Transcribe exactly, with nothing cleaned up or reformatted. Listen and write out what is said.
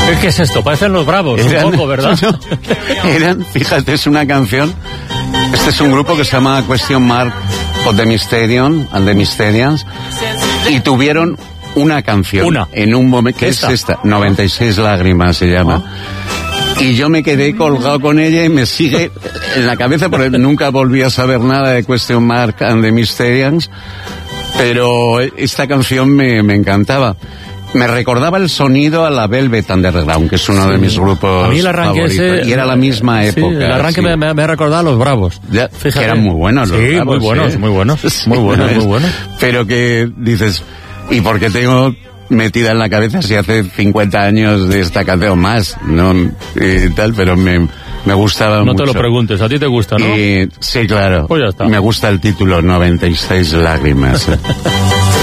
¿Qué es esto? Parecen Los Bravos, eran, un poco, ¿verdad? No, eran, fíjate, es una canción. Este es un grupo que se llama Question Mark of the Mysterium and the Mysterians. Y tuvieron una canción. Una. En un momento. ¿Qué es esta? noventa y seis lágrimas se llama. ¿Ah? Y yo me quedé colgado con ella y me sigue en la cabeza porque nunca volví a saber nada de Question Mark and the Mysterians. Pero esta canción me, me encantaba. Me recordaba el sonido a la Velvet Underground, que es uno sí. de mis grupos a mí el arranque favoritos. Ese, y era la misma época. Sí, el arranque sí. me, me, me ha recordado a Los Bravos. Ya, que eran muy buenos los sí, Bravos. Muy buenos, ¿eh? muy buenos, sí, muy buenos, muy buenos. Pero que dices, ¿y por qué tengo metida en la cabeza si hace cincuenta años de esta canción más? No, y tal, pero me... Me gustaba no mucho. No te lo preguntes, a ti te gusta, ¿no? Y, sí, claro. Pues ya está. Me gusta el título, noventa y seis lágrimas.